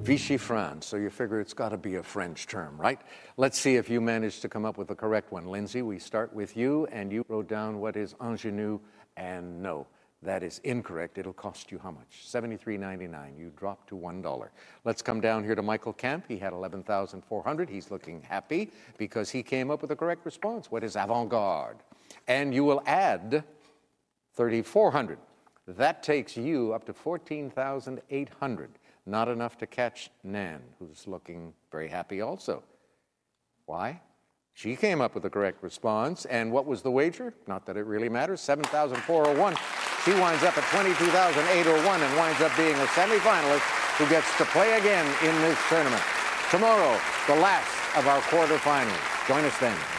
Vichy, France. So you figure it's got to be a French term, right? Let's see if you managed to come up with the correct one. Lindsay, we start with you, and you wrote down what is ingenue, and no, that is incorrect. It'll cost you how much? $73.99. You dropped to $1. Let's come down here to Michael Kemp. He had 11,400. He's looking happy because he came up with the correct response. What is avant-garde? And you will add 3,400. That takes you up to 14,800. Not enough to catch Nan, who's looking very happy also. Why? She came up with the correct response. And what was the wager? Not that it really matters. 7,401. She winds up at 22,801 and winds up being a semifinalist who gets to play again in this tournament. Tomorrow, the last of our quarterfinals. Join us then.